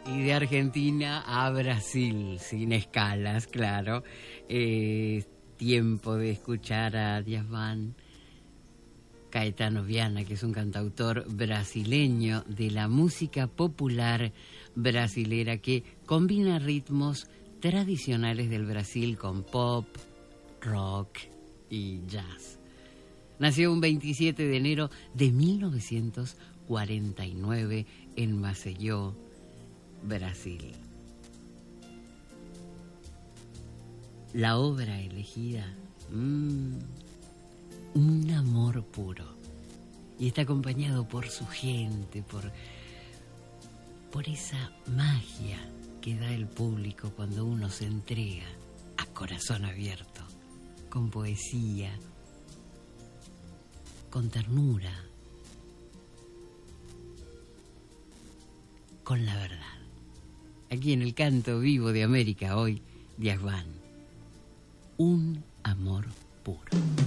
Y de Argentina a Brasil, sin escalas, claro. Tiempo de escuchar a Djavan Caetano Viana, que es un cantautor brasileño de la música popular brasilera que combina ritmos tradicionales del Brasil con pop, rock y jazz. Nació un 27 de enero de 1949 en Maceió, Brasil. La obra elegida, un amor puro. Y está acompañado por su gente, por esa magia que da el público cuando uno se entrega a corazón abierto, con poesía, con ternura, con la verdad. Aquí en el Canto Vivo de América hoy, Djavan, un amor puro.